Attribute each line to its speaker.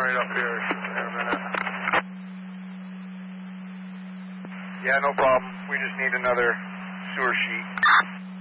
Speaker 1: right up here. In a minute. Yeah, no problem. We just need another sewer sheet.